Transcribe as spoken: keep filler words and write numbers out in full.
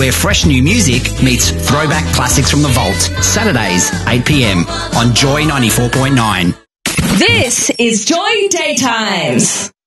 where fresh new music meets throwback classics from the vault. Saturdays, eight p m on Joy ninety-four point nine. This is Joy Daytimes.